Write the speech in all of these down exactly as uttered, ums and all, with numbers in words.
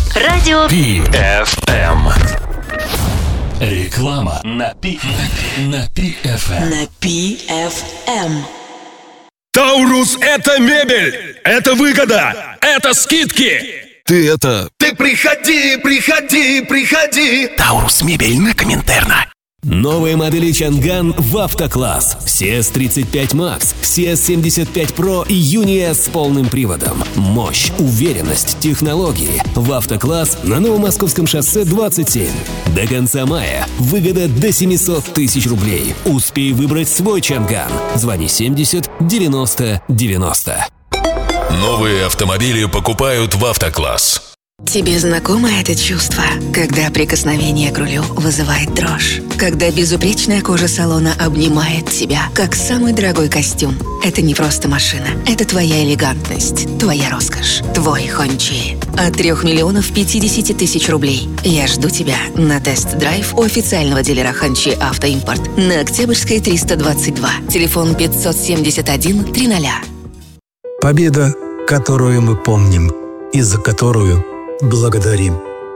Радио Пи эф эм. Реклама на Пи на Пи эф эм. на Пи эф эм. Таурус — это мебель, это выгода, это скидки. Ты это... Ты приходи, приходи, приходи. Таурус мебель на Коминтерна. Новые модели Чанган в автокласс. си эс тридцать пять макс, си эс семьдесят пять про и Юни-С с полным приводом. Мощь, уверенность, технологии. В автокласс на Новомосковском шоссе двадцать семь. До конца мая выгода до семьсот тысяч рублей. Успей выбрать свой Чанган. Звони семьдесят девяносто девяносто. Новые автомобили покупают в автокласс. Тебе знакомо это чувство, когда прикосновение к рулю вызывает дрожь? Когда безупречная кожа салона обнимает тебя, как самый дорогой костюм? Это не просто машина, это твоя элегантность, твоя роскошь, твой Хончи. От трех миллионов пятидесяти тысяч рублей. Я жду тебя на тест-драйв у официального дилера Хончи Автоимпорт на Октябрьской триста двадцать два. Телефон пятьсот семьдесят один триста. Победа, которую мы помним и за которую благодарим.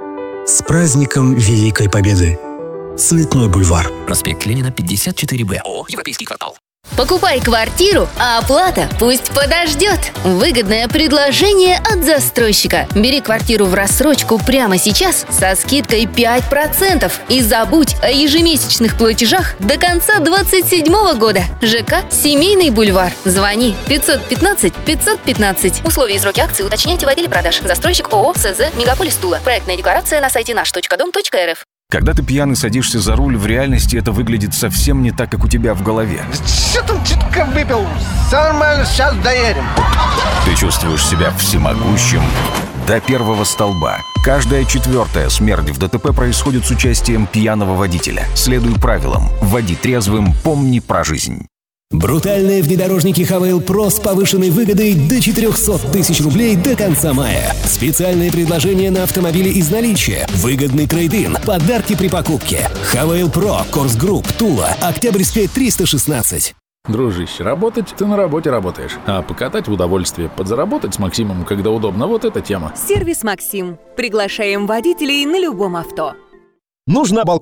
С праздником Великой Победы! Цветной бульвар. Проспект Ленина, пятьдесят четыре бэ. О, Европейский квартал. Покупай квартиру, а оплата пусть подождет. Выгодное предложение от застройщика. Бери квартиру в рассрочку прямо сейчас со скидкой пять процентов и забудь о ежемесячных платежах до конца двадцать седьмого года. ЖК «Семейный бульвар». Звони пятьсот пятнадцать пятьсот пятнадцать. Условия и сроки акции уточняйте в отделе продаж. Застройщик ООО СЗ «Мегаполис Тула». Проектная декларация на сайте наш точка дом точка эр эф. Когда ты пьяный садишься за руль, в реальности это выглядит совсем не так, как у тебя в голове. Что там чутка выпил? Все нормально, сейчас доедем. Ты чувствуешь себя всемогущим до первого столба. Каждая четвертая смерть в ДТП происходит с участием пьяного водителя. Следуй правилам. Води трезвым, помни про жизнь. Брутальные внедорожники Хавейл Про с повышенной выгодой до четыреста тысяч рублей до конца мая. Специальные предложения на автомобили из наличия, выгодный трейд-ин, подарки при покупке. Хавейл Про, Корс Групп, Тула, Октябрьская триста шестнадцать. Дружище, работать ты на работе работаешь, а покатать в удовольствие, подзаработать с Максимом, когда удобно, вот эта тема. Сервис «Максим». Приглашаем водителей на любом авто. Нужна балкон.